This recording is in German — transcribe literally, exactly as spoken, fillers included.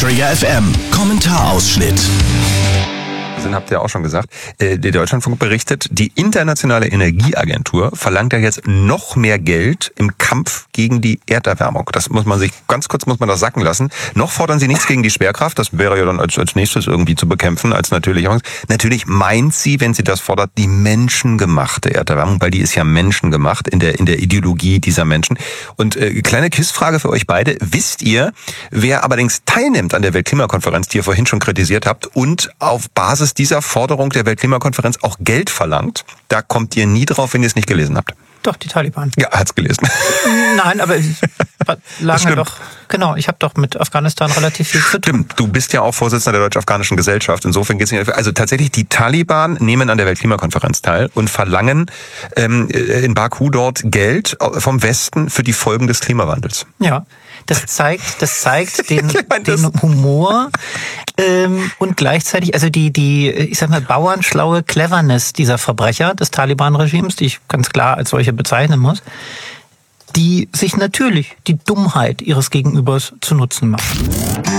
Trigger F M Kommentarausschnitt. Habt ihr auch schon gesagt. Der Deutschlandfunk berichtet, die Internationale Energieagentur verlangt ja jetzt noch mehr Geld im Kampf gegen die Erderwärmung. Das muss man sich, ganz kurz muss man das sacken lassen. Noch fordern sie nichts gegen die Schwerkraft. Das wäre ja dann als, als nächstes irgendwie zu bekämpfen, als natürlich. Natürlich meint sie, wenn sie das fordert, die menschengemachte Erderwärmung, weil die ist ja menschengemacht in der, in der Ideologie dieser Menschen. Und äh, kleine Quizfrage für euch beide. Wisst ihr, wer allerdings teilnimmt an der Weltklimakonferenz, die ihr vorhin schon kritisiert habt, und auf Basis dieser Forderung der Weltklimakonferenz auch Geld verlangt? Da kommt ihr nie drauf, wenn ihr es nicht gelesen habt. Doch, die Taliban. Ja, hat's gelesen. Nein, aber ich lagen doch, genau, ich habe doch mit Afghanistan relativ viel zu tun. Stimmt, du bist ja auch Vorsitzender der Deutsch-Afghanischen Gesellschaft. Insofern geht's nicht. Also tatsächlich, die Taliban nehmen an der Weltklimakonferenz teil und verlangen ähm, in Baku dort Geld vom Westen für die Folgen des Klimawandels. Ja, das zeigt, das zeigt den, den Humor ähm, und gleichzeitig, also die, die, ich sag mal, bauernschlaue Cleverness dieser Verbrecher des Taliban-Regimes, die ich ganz klar als solche bezeichnen muss, die sich natürlich die Dummheit ihres Gegenübers zu Nutzen machen.